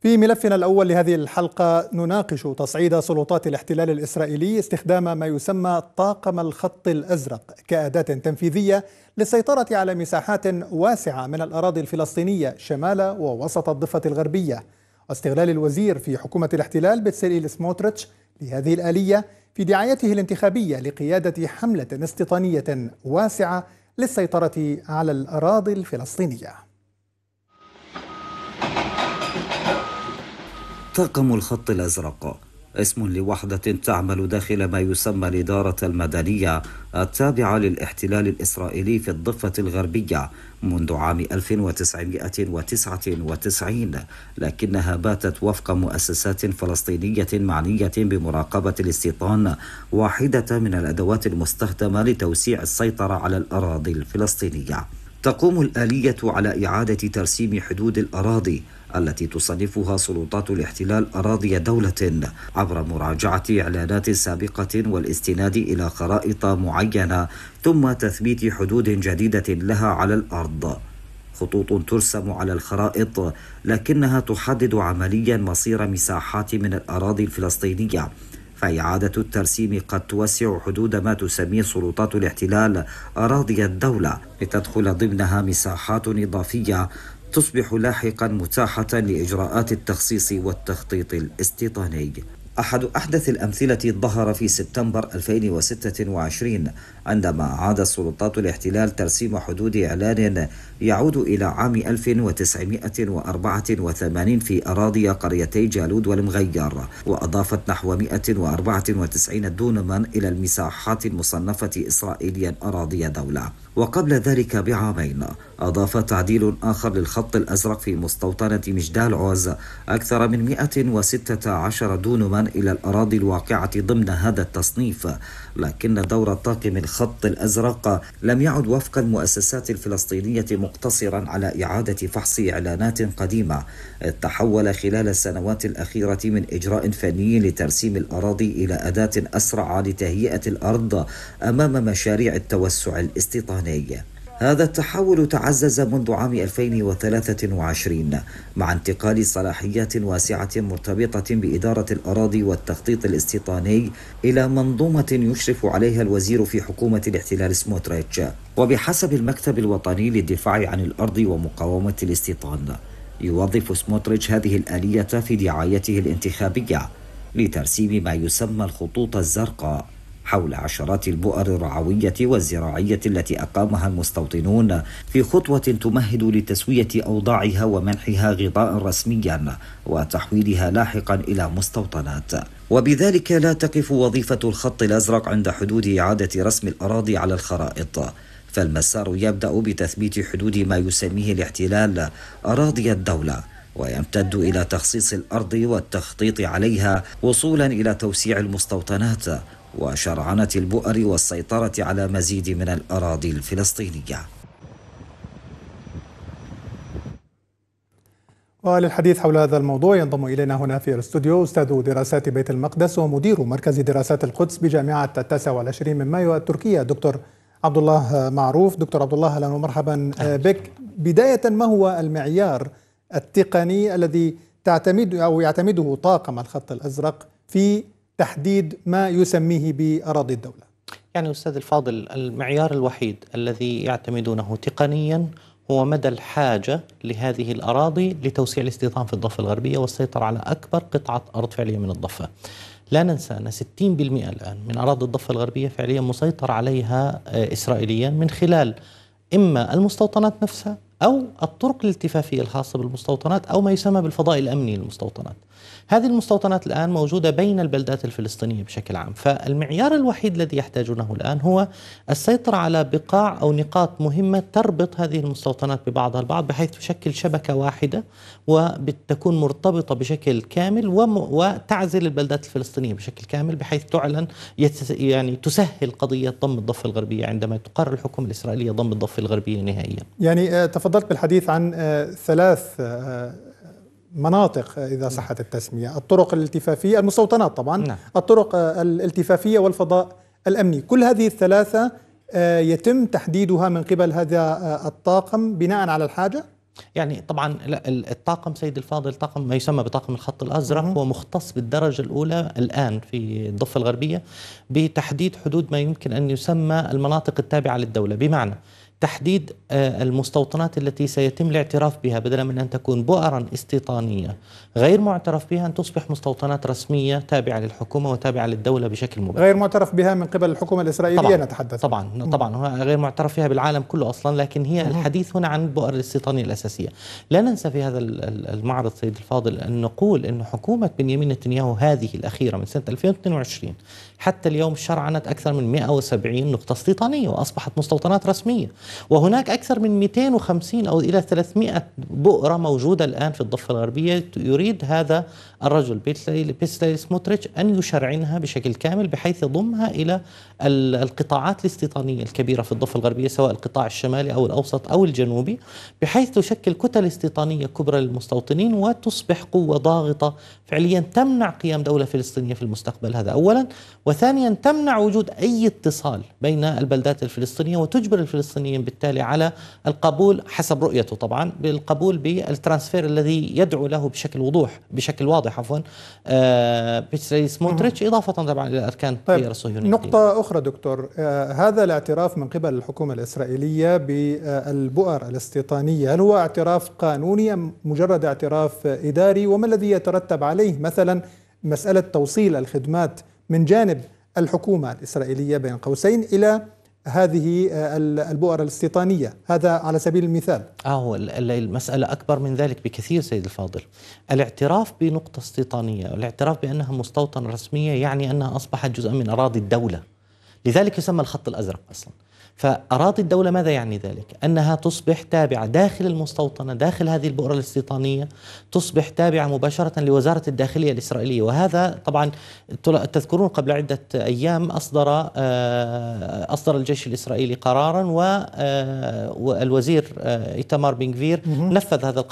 في ملفنا الأول لهذه الحلقة نناقش تصعيد سلطات الاحتلال الإسرائيلي استخدام ما يسمى طاقم الخط الأزرق كأداة تنفيذية للسيطرة على مساحات واسعة من الأراضي الفلسطينية شمال ووسط الضفة الغربية، واستغلال الوزير في حكومة الاحتلال بتسليل سموتريتش لهذه الآلية في دعايته الانتخابية لقيادة حملة استيطانية واسعة للسيطرة على الأراضي الفلسطينية. طاقم الخط الأزرق اسم لوحدة تعمل داخل ما يسمى الإدارة المدنية التابعة للاحتلال الإسرائيلي في الضفة الغربية منذ عام 1999، لكنها باتت وفق مؤسسات فلسطينية معنية بمراقبة الاستيطان واحدة من الأدوات المستخدمة لتوسيع السيطرة على الأراضي الفلسطينية. تقوم الآلية على إعادة ترسيم حدود الأراضي التي تصنفها سلطات الاحتلال أراضي دولة عبر مراجعة إعلانات سابقة والاستناد إلى خرائط معينة، ثم تثبيت حدود جديدة لها على الأرض. خطوط ترسم على الخرائط لكنها تحدد عمليا مصير مساحات من الأراضي الفلسطينية، فإعادة الترسيم قد توسع حدود ما تسميه سلطات الاحتلال أراضي الدولة لتدخل ضمنها مساحات إضافية تصبح لاحقا متاحة لإجراءات التخصيص والتخطيط الاستيطاني. أحد أحدث الأمثلة ظهر في سبتمبر 2026 عندما أعاد سلطات الاحتلال ترسيم حدود إعلان يعود إلى عام 1984 في أراضي قريتي جالود والمغير، وأضافت نحو 194 دونما إلى المساحات المصنفة إسرائيليا أراضي دولة. وقبل ذلك بعامين أضاف تعديل آخر للخط الأزرق في مستوطنة مجدال عوز أكثر من 116 دونما إلى الأراضي الواقعة ضمن هذا التصنيف، لكن دور طاقم الخط الأزرق لم يعد وفق المؤسسات الفلسطينية مقتصرا على إعادة فحص إعلانات قديمة. تحول خلال السنوات الأخيرة من إجراء فني لترسيم الأراضي إلى أداة أسرع لتهيئة الأرض أمام مشاريع التوسع الاستيطاني. هذا التحول تعزز منذ عام 2023 مع انتقال صلاحيات واسعة مرتبطة بإدارة الأراضي والتخطيط الاستيطاني إلى منظومة يشرف عليها الوزير في حكومة الاحتلال سموتريتش. وبحسب المكتب الوطني للدفاع عن الأرض ومقاومة الاستيطان، يوظف سموتريتش هذه الآلية في دعايته الانتخابية لترسيم ما يسمى الخطوط الزرقاء حول عشرات البؤر الرعوية والزراعية التي أقامها المستوطنون في خطوة تمهد لتسوية أوضاعها ومنحها غطاء رسميا وتحويلها لاحقا إلى مستوطنات. وبذلك لا تقف وظيفة الخط الأزرق عند حدود إعادة رسم الأراضي على الخرائط، فالمسار يبدأ بتثبيت حدود ما يسميه الاحتلال أراضي الدولة، ويمتد إلى تخصيص الأرض والتخطيط عليها وصولا إلى توسيع المستوطنات وشرعنة البؤر والسيطرة على مزيد من الأراضي الفلسطينية. وللحديث حول هذا الموضوع ينضم إلينا هنا في الاستوديو أستاذ دراسات بيت المقدس ومدير مركز دراسات القدس بجامعة 29 من مايو التركية دكتور عبد الله معروف. دكتور عبد الله، أهلا ومرحبا بك. بداية، ما هو المعيار التقني الذي يعتمده طاقم الخط الأزرق في تحديد ما يسميه بأراضي الدولة؟ يعني أستاذ الفاضل، المعيار الوحيد الذي يعتمدونه تقنيا هو مدى الحاجة لهذه الأراضي لتوسيع الاستيطان في الضفة الغربية والسيطرة على أكبر قطعة أرض فعلية من الضفة. لا ننسى أن 60% الآن من أراضي الضفة الغربية فعليا مسيطر عليها إسرائيليا من خلال إما المستوطنات نفسها أو الطرق الالتفافية الخاصة بالمستوطنات أو ما يسمى بالفضاء الأمني للمستوطنات. هذه المستوطنات الآن موجودة بين البلدات الفلسطينية بشكل عام، فالمعيار الوحيد الذي يحتاجونه الآن هو السيطرة على بقاع أو نقاط مهمة تربط هذه المستوطنات ببعضها البعض بحيث تشكل شبكة واحدة وتكون مرتبطة بشكل كامل وتعزل البلدات الفلسطينية بشكل كامل بحيث تعلن يعني تسهل قضية ضم الضفة الغربية عندما تقرر الحكومة الإسرائيلية ضم الضفة الغربية نهائيا. يعني تفضلت بالحديث عن 3 مناطق إذا صحت التسمية: الطرق الالتفافية، المستوطنات طبعا، نعم. الطرق الالتفافية والفضاء الأمني. كل هذه ال3 يتم تحديدها من قبل هذا الطاقم بناء على الحاجة؟ يعني طبعا الطاقم سيد الفاضل، طاقم ما يسمى بطاقم الخط الأزرق، هو مختص بالدرجة الأولى الآن في الضفة الغربية بتحديد حدود ما يمكن أن يسمى المناطق التابعة للدولة، بمعنى تحديد المستوطنات التي سيتم الاعتراف بها بدلا من أن تكون بؤرا استيطانية غير معترف بها، أن تصبح مستوطنات رسمية تابعة للحكومة وتابعة للدولة بشكل مباشر. غير معترف بها من قبل الحكومة الإسرائيلية طبعا نتحدث. طبعا غير معترف فيها بالعالم كله أصلا، لكن هي الحديث هنا عن البؤر الاستيطانية الأساسية. لا ننسى في هذا المعرض سيد الفاضل أن نقول أن حكومة بنيامين نتنياهو هذه الأخيرة من سنة 2022 حتى اليوم شرعنت أكثر من 170 نقطة استيطانية وأصبحت مستوطنات رسمية، وهناك أكثر من 250 أو إلى 300 بؤرة موجودة الآن في الضفة الغربية. يريد هذا الرجل بيتسلي سموتريتش أن يشرعنها بشكل كامل بحيث يضمها إلى القطاعات الاستيطانية الكبيرة في الضفة الغربية، سواء القطاع الشمالي أو الأوسط أو الجنوبي، بحيث تشكل كتل استيطانية كبرى للمستوطنين وتصبح قوة ضاغطة فعليا تمنع قيام دولة فلسطينية في المستقبل. هذا أولا. وثانيا تمنع وجود أي اتصال بين البلدات الفلسطينية، وتجبر الفلسطينيين بالتالي على القبول حسب رؤيته طبعا بالقبول بالترانسفير الذي يدعو له بشكل واضح بيتسلي سموتريتش، إضافة طبعا إلى أركان التيار الصهيوني. نقطة أخرى دكتور، هذا الاعتراف من قبل الحكومة الإسرائيلية بالبؤر الاستيطانية هل هو اعتراف قانوني أم مجرد اعتراف إداري؟ وما الذي يترتب عليه مثلا مسألة توصيل الخدمات من جانب الحكومة الإسرائيلية بين قوسين إلى هذه البؤر الاستيطانية؟ هذا على سبيل المثال. هو المسألة أكبر من ذلك بكثير سيد الفاضل. الاعتراف بنقطة استيطانية والاعتراف بأنها مستوطنة رسمية يعني أنها أصبحت جزءا من أراضي الدولة، لذلك يسمى الخط الأزرق أصلا. فأراضي الدولة ماذا يعني ذلك؟ أنها تصبح تابعة داخل المستوطنة، داخل هذه البؤرة الاستيطانية تصبح تابعة مباشرة لوزارة الداخلية الإسرائيلية. وهذا طبعا تذكرون قبل عدة أيام أصدر الجيش الإسرائيلي قرارا والوزير إيتمار بن غفير نفذ هذا القرار